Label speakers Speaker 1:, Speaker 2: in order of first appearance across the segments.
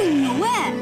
Speaker 1: 头牛哎！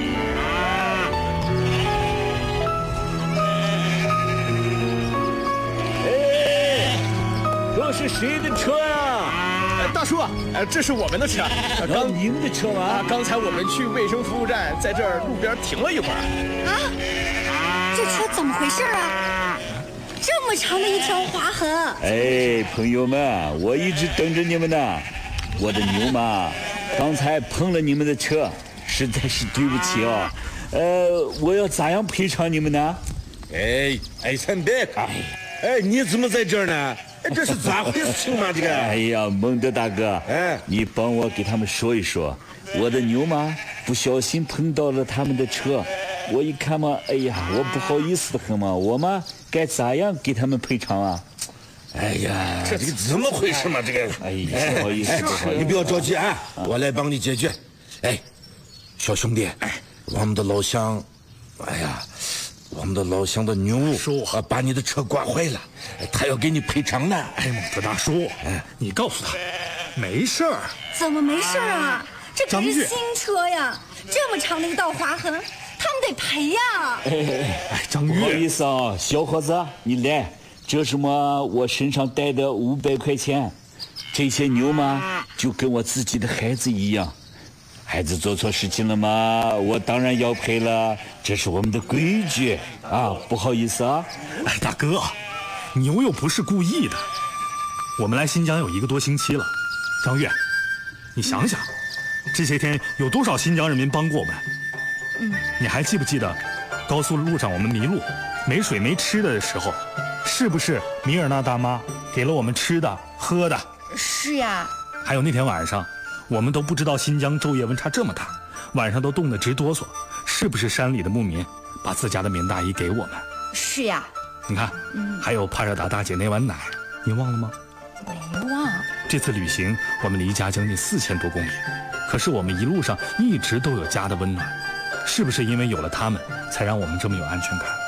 Speaker 2: 这是谁的车啊？
Speaker 3: 大叔，这是我们的车。
Speaker 2: 你们的车吗？
Speaker 3: 刚才我们去卫生服务站，在这儿路边停了一会儿。
Speaker 1: 啊，这车怎么回事啊？这么长的一条划痕！
Speaker 2: 哎，朋友们，我一直等着你们呢。我的牛妈刚才碰了你们的车，实在是对不起哦。我要咋样赔偿你们呢？
Speaker 4: 哎，陈别看，你怎么在这儿呢？这是咋回事情嘛？这个，
Speaker 2: 哎呀，蒙德大哥，你帮我给他们说一说，我的牛妈不小心碰到了他们的车，我一看嘛，哎呀，我不好意思的很嘛，我嘛该咋样给他们赔偿啊？哎呀，
Speaker 4: 这个怎么回事嘛？这个，
Speaker 2: 哎呀，不好意思，
Speaker 4: 你不要着急啊，我来帮你解决。哎，小兄弟，我们的老乡，我们的老乡的牛把你的车刮坏了，他要给你赔偿呢。
Speaker 3: 蒙特大叔，你告诉他，没事儿。
Speaker 1: 怎么没事啊？这可是新车呀，这么长的一道划痕，他们得赔呀。
Speaker 3: 张
Speaker 2: 不好意思啊，小伙子，你来，这是我身上带的500块钱，这些牛嘛就跟我自己的孩子一样。孩子做错事情了嘛，我当然要赔了，这是我们的规矩啊！不好意思啊。
Speaker 3: 大哥，牛又不是故意的。我们来新疆有1个多星期了，张月，你想想，这些天有多少新疆人民帮过我们？你还记不记得高速路上我们迷路、没水没吃的时候，是不是米尔纳大妈给了我们吃的喝的？
Speaker 1: 是呀。
Speaker 3: 还有那天晚上，我们都不知道新疆昼夜温差这么大，晚上都冻得直哆嗦，是不是山里的牧民把自家的棉大衣给我们？
Speaker 1: 是呀。
Speaker 3: 你看，还有帕热达大姐那碗奶，你忘了吗？
Speaker 1: 没忘。
Speaker 3: 这次旅行我们离家将近4000多公里，可是我们一路上一直都有家的温暖，是不是因为有了他们，才让我们这么有安全感？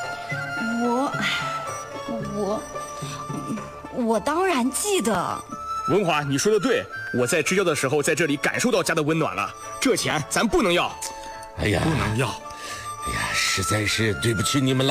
Speaker 1: 我当然记得。
Speaker 5: 文华，你说的对，我在支教的时候在这里感受到家的温暖了，这钱咱不能要。
Speaker 4: 不能要。实在是对不起你们了。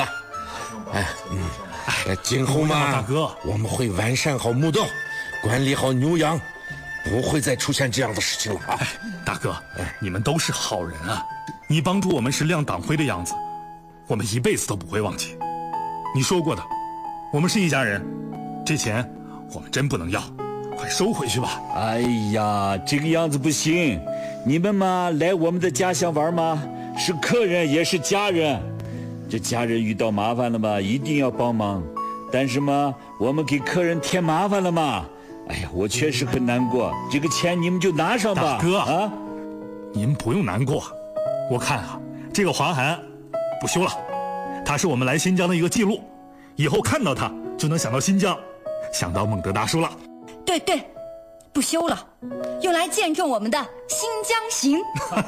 Speaker 4: 今后嘛，
Speaker 3: 大哥，
Speaker 4: 我们会完善好牧道，管理好牛羊，不会再出现这样的事情了啊。
Speaker 3: 大哥，你们都是好人啊，你帮助我们时亮党徽的样子，我们一辈子都不会忘记。你说过的，我们是一家人，这钱我们真不能要，快收回去吧。
Speaker 2: 哎呀，这个样子不行，你们嘛来我们的家乡玩嘛，是客人也是家人，这家人遇到麻烦了嘛，一定要帮忙。但是嘛，我们给客人添麻烦了嘛，哎呀，我确实很难过。这个钱你们就拿上吧。
Speaker 3: 大哥啊，您不用难过，我看这个划痕不修了，它是我们来新疆的一个记录，以后看到它就能想到新疆，想到蒙德大叔了。
Speaker 1: 对，不修了，用来见证我们的新疆行。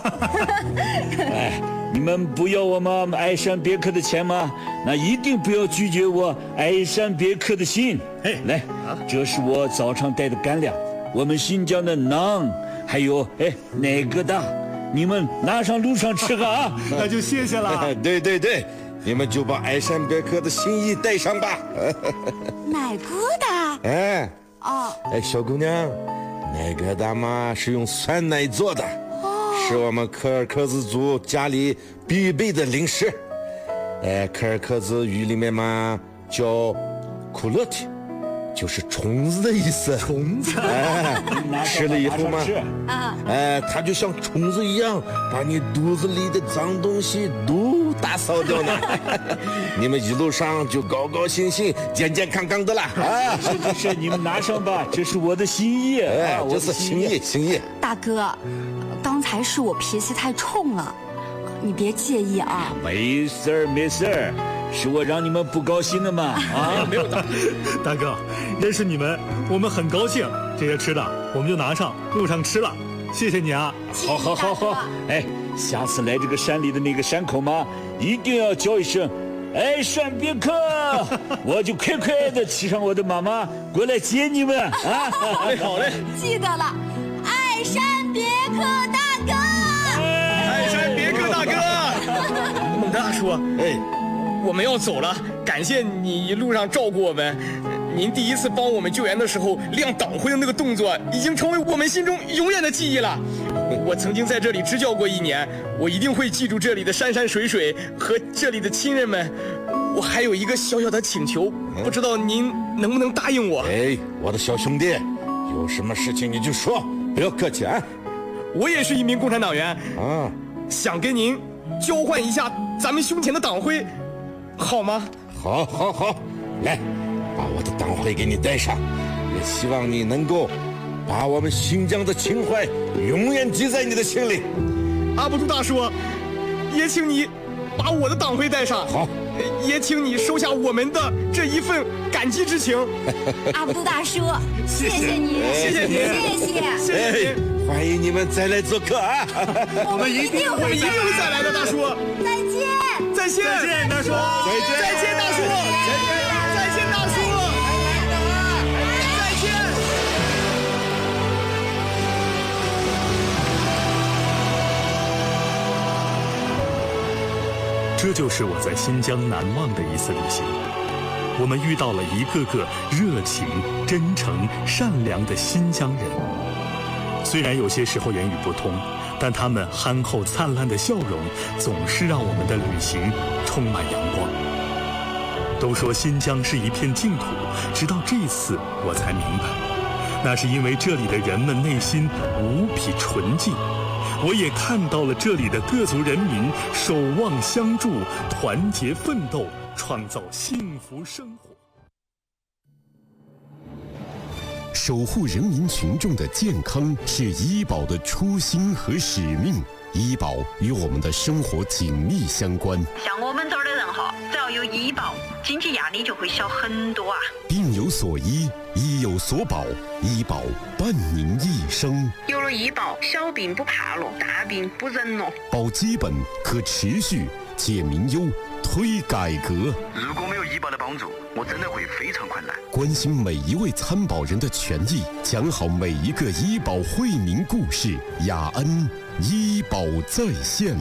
Speaker 2: 你们不要我们爱山别克的钱吗？那一定不要拒绝我爱山别克的心。来，这是我早上带的干粮，我们新疆的馕，还有哪个的，你们拿上路上吃啊。
Speaker 3: 那就谢谢了。
Speaker 4: 对，你们就把爱山别克的心意带上吧。
Speaker 1: 哪个的？
Speaker 4: 小姑娘，那个大妈是用酸奶做的，是我们柯尔克孜族家里必备的零食。柯尔克孜语里面嘛叫库勒提，就是虫子的意思。
Speaker 3: 虫子。
Speaker 4: 吃了以后嘛，它就像虫子一样，把你肚子里的脏东西都打扫掉呢。你们一路上就高高兴兴、健健康康的啦。
Speaker 2: 是，你们拿上吧，这是我的心意。
Speaker 4: 这是心意。
Speaker 1: 大哥，刚才是我脾气太冲了，你别介意啊。
Speaker 2: 没事儿，是我让你们不高兴的嘛。
Speaker 3: 没有的。大哥，认识你们我们很高兴，这些吃的我们就拿上路上吃了，谢谢你啊。
Speaker 2: 好，下次来这个山里的那个山口嘛，一定要叫一声爱山别克，我就快快的骑上我的马马过来接你们啊。
Speaker 5: 好嘞。
Speaker 1: 记得了，爱山别克大哥。
Speaker 5: 爱山叔，我们要走了，感谢你一路上照顾我们。您第一次帮我们救援的时候亮党徽的那个动作，已经成为我们心中永远的记忆了。我曾经在这里支教过1年，我一定会记住这里的山山水水和这里的亲人们。我还有一个小小的请求，不知道您能不能答应我？
Speaker 4: 我的小兄弟，有什么事情你就说，不要客气啊。
Speaker 5: 我也是一名共产党员啊，想跟您交换一下咱们胸前的党徽，好吗？
Speaker 4: 好，来，把我的党徽给你戴上，也希望你能够把我们新疆的情怀永远记在你的心里。
Speaker 5: 阿卜杜大叔，也请你把我的党徽戴上。
Speaker 4: 好，
Speaker 5: 也请你收下我们的这一份感激之情。
Speaker 1: 阿卜杜大叔，
Speaker 5: 谢
Speaker 1: 谢你，
Speaker 5: 谢谢您，
Speaker 1: 谢谢
Speaker 4: 您，欢迎你们再来做客啊！
Speaker 1: 我们一定会
Speaker 5: 再来的，大叔。再见，大叔。再见，大叔。再见，大叔。再见。
Speaker 3: 这就是我在新疆难忘的一次旅行。我们遇到了一个个热情、真诚、善良的新疆人。虽然有些时候言语不通，但他们憨厚灿烂的笑容总是让我们的旅行充满阳光。都说新疆是一片净土，直到这次我才明白，那是因为这里的人们内心无比纯净。我也看到了这里的各族人民守望相助，团结奋斗，创造幸福生活。
Speaker 6: 守护人民群众的健康是医保的初心和使命，医保与我们的生活紧密相关。
Speaker 7: 像我们这儿的人哈，只要有医保，经济压力就会小很多啊。
Speaker 6: 病有所医，医有所保，医保伴您一生。
Speaker 7: 有了医保，小病不怕了，大病不忍了。
Speaker 6: 保基本，可持续，解民忧，推改革。
Speaker 8: 如果没有医保的帮助，我真的会非常困难。
Speaker 6: 关心每一位参保人的权益，讲好每一个医保惠民故事。雅安医保在线。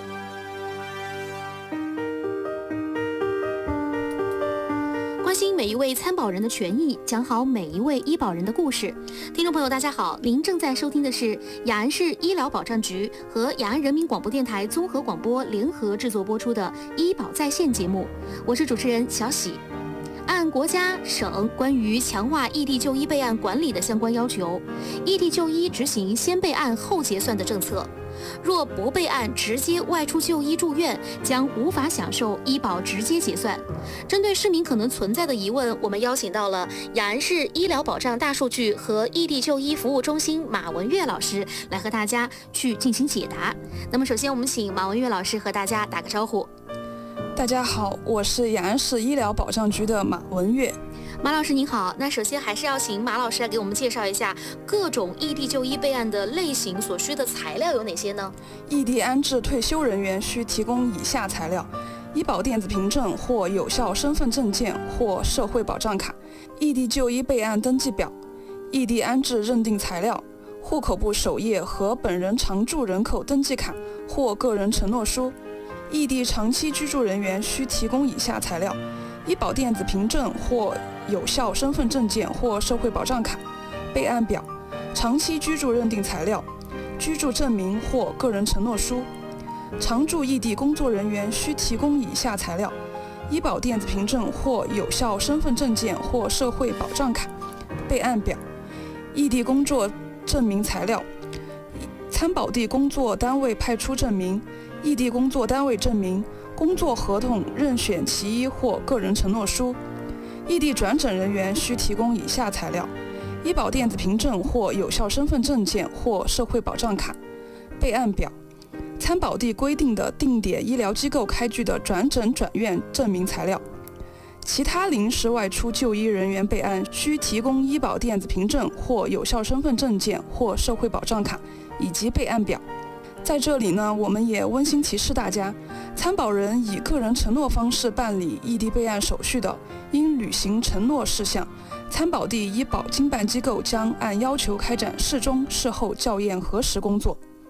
Speaker 9: 关心每一位参保人的权益，讲好每一位医保人的故事。听众朋友大家好，您正在收听的是雅安市医疗保障局和雅安人民广播电台综合广播联合制作播出的医保在线节目，我是主持人小喜。按国家、省关于强化异地就医备案管理的相关要求，异地就医执行先备案后结算的政策。若不备案直接外出就医住院，将无法享受医保直接结算。针对市民可能存在的疑问，我们邀请到了雅安市医疗保障大数据和异地就医服务中心马文月老师来和大家去进行解答。那么首先我们请马文月老师和大家打个招呼。
Speaker 10: 大家好，我是雅安市医疗保障局的马文月。
Speaker 9: 马老师您好，那首先还是要请马老师来给我们介绍一下各种异地就医备案的类型所需的材料有哪些呢？
Speaker 10: 异地安置退休人员需提供以下材料：医保电子凭证或有效身份证件或社会保障卡、异地就医备案登记表、异地安置认定材料、户口簿首页和本人常住人口登记卡或个人承诺书。异地长期居住人员需提供以下材料：医保电子凭证或有效身份证件或社会保障卡、备案表、长期居住认定材料、居住证明或个人承诺书。常驻异地工作人员需提供以下材料：医保电子凭证或有效身份证件或社会保障卡、备案表、异地工作证明材料、参保地工作单位派出证明、异地工作单位证明、工作合同任选其一或个人承诺书。异地转诊人员需提供以下材料：医保电子凭证或有效身份证件或社会保障卡、备案表、参保地规定的定点医疗机构开具的转诊转院证明材料。其他临时外出就医人员备案需提供医保电子凭证或有效身份证件或社会保障卡以及备案表。在这里呢，我们也温馨提示大家，参保人以个人承诺方式办理异地备案手续的，应履行承诺事项。参保地医保经办机构将按要求开展事中事后校验核实工作。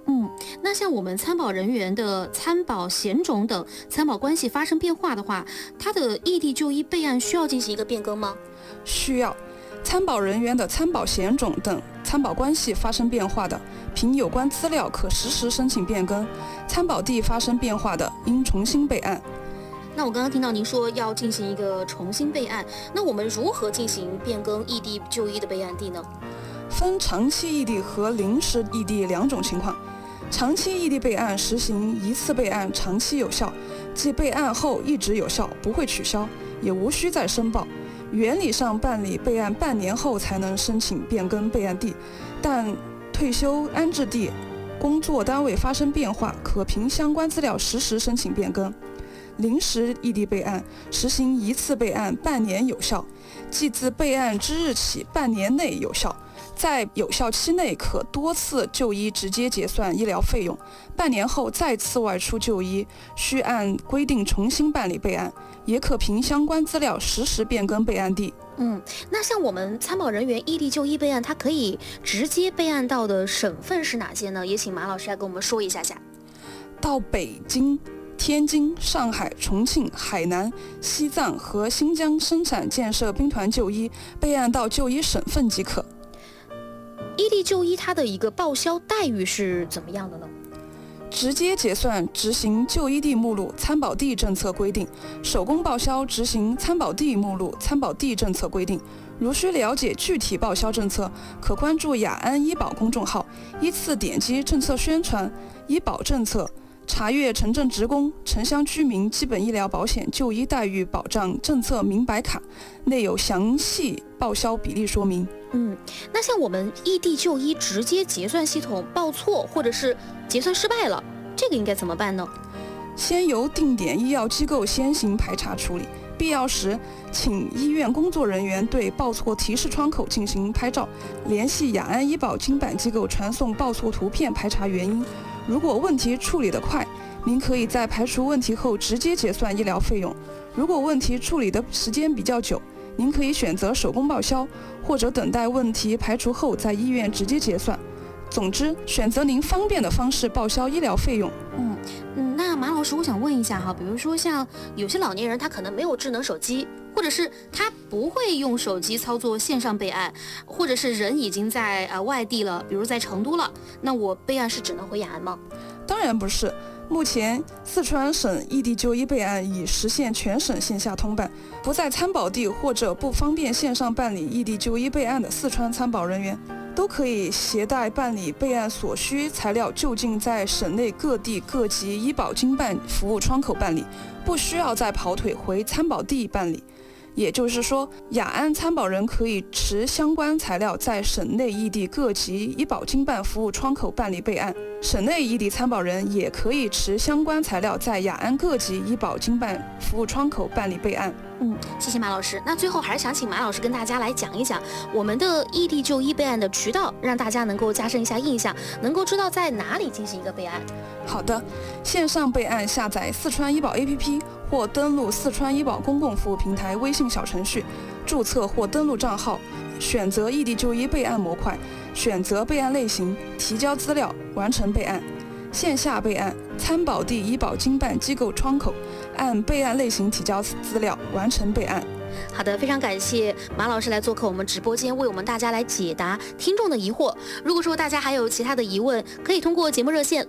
Speaker 9: 那像我们参保人员的参保险种等参保关系发生变化的话，他的异地就医备案需要进行一个变更吗？
Speaker 10: 需要。参保人员的参保险种等参保关系发生变化的，凭有关资料可实时申请变更；参保地发生变化的，应重新备案。
Speaker 9: 那我刚刚听到您说要进行一个重新备案，那我们如何进行变更异地就医的备案地呢？
Speaker 10: 分长期异地和临时异地两种情况。长期异地备案实行一次备案长期有效，即备案后一直有效，不会取消，也无需再申报。原理上办理备案半年后才能申请变更备案地，但退休安置地、工作单位发生变化，可凭相关资料实时申请变更。临时异地备案实行一次备案半年有效，即自备案之日起半年内有效，在有效期内可多次就医直接结算医疗费用，半年后再次外出就医需按规定重新办理备案，也可凭相关资料实时变更备案地。
Speaker 9: 那像我们参保人员异地就医备案，它可以直接备案到的省份是哪些呢？也请马老师来跟我们说一下。
Speaker 10: 到北京、天津、上海、重庆、海南、西藏和新疆生产建设兵团就医，备案到就医省份即可。
Speaker 9: 异地就医它的一个报销待遇是怎么样的呢？
Speaker 10: 直接结算执行就医地目录参保地政策规定，手工报销执行参保地目录参保地政策规定。如需了解具体报销政策，可关注雅安医保公众号，依次点击政策宣传、医保政策，查阅城镇职工、城乡居民基本医疗保险就医待遇保障政策明白卡，内有详细报销比例说明。
Speaker 9: 那像我们异地就医直接结算系统报错或者是结算失败了，这个应该怎么办呢？
Speaker 10: 先由定点医药机构先行排查处理，必要时请医院工作人员对报错提示窗口进行拍照，联系雅安医保经办机构传送报错图片排查原因。如果问题处理得快，您可以在排除问题后直接结算医疗费用；如果问题处理的时间比较久，您可以选择手工报销，或者等待问题排除后在医院直接结算。总之，选择您方便的方式报销医疗费用。
Speaker 9: 那马老师，我想问一下哈，比如说像有些老年人他可能没有智能手机，或者是他不会用手机操作线上备案，或者是人已经在外地了，比如在成都了，那我备案是只能回雅安吗？
Speaker 10: 当然不是。目前四川省异地就医备案已实现全省线下通办，不在参保地或者不方便线上办理异地就医备案的四川参保人员，都可以携带办理备案所需材料就近在省内各地各级医保经办服务窗口办理，不需要再跑腿回参保地办理。也就是说，雅安参保人可以持相关材料在省内异地各级医保经办服务窗口办理备案，省内异地参保人也可以持相关材料在雅安各级医保经办服务窗口办理备案。
Speaker 9: 谢谢马老师。那最后还是想请马老师跟大家来讲一讲我们的异地就医备案的渠道，让大家能够加深一下印象，能够知道在哪里进行一个备案。
Speaker 10: 好的，线上备案下载四川医保 APP 或登录四川医保公共服务平台微信小程序，注册或登录账号，选择异地就医备案模块，选择备案类型，提交资料，完成备案。线下备案，参保地医保经办机构窗口，按备案类型提交资料，完成备案。
Speaker 9: 好的，非常感谢马老师来做客我们直播间，为我们大家来解答听众的疑惑。如果说大家还有其他的疑问，可以通过节目热线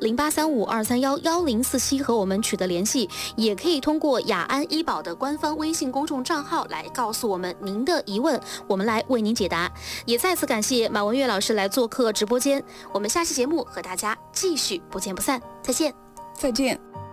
Speaker 9: 083523111047和我们取得联系，也可以通过雅安医保的官方微信公众账号来告诉我们您的疑问，我们来为您解答。也再次感谢马文月老师来做客直播间，我们下期节目和大家继续不见不散，再见。
Speaker 10: 再见。